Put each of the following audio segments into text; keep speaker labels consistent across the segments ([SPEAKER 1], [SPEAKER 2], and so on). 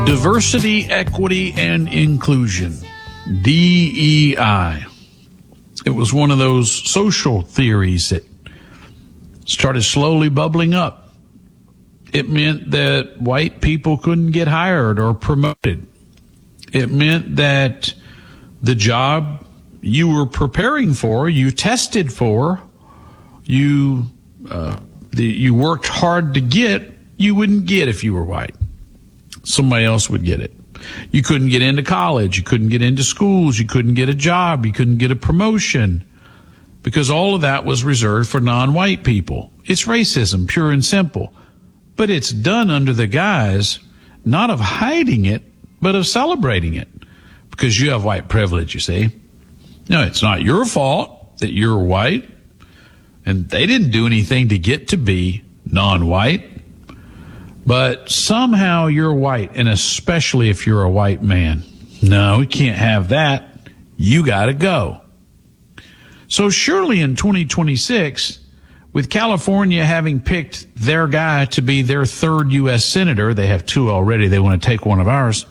[SPEAKER 1] Diversity, equity, and inclusion, DEI. It was one of those social theories that started slowly bubbling up. It meant that white people couldn't get hired or promoted. It meant that the job you were preparing for, you tested for, you worked hard to get, you wouldn't get if you were white. Somebody else would get it. You couldn't get into college. You couldn't get into schools. You couldn't get a job. You couldn't get a promotion because all of that was reserved for non-white people. It's racism, pure and simple. But it's done under the guise not of hiding it, but of celebrating it because you have white privilege, you see. No, it's not your fault that you're white and they didn't do anything to get to be non-white. But somehow you're white, and especially if you're a white man. No, we can't have that. You got to go. So surely in 2026, with California having picked their guy to be their third U.S. senator, they have two already, they want to take one of ours,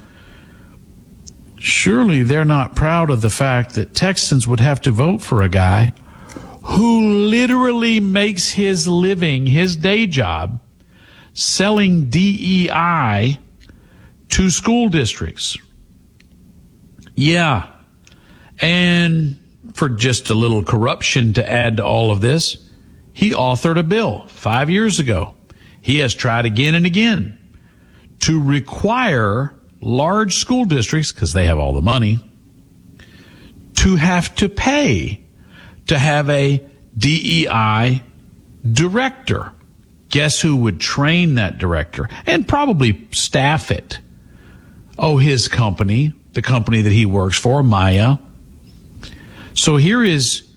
[SPEAKER 1] surely they're not proud of the fact that Texans would have to vote for a guy who literally makes his living, his day job, selling DEI to school districts. Yeah. And for just a little corruption to add to all of this, he authored a bill 5 years ago. He has tried again and again to require large school districts, because they have all the money, to have to pay to have a DEI director. Guess who would train that director and probably staff it? Oh, his company, the company that he works for, Maya. So here is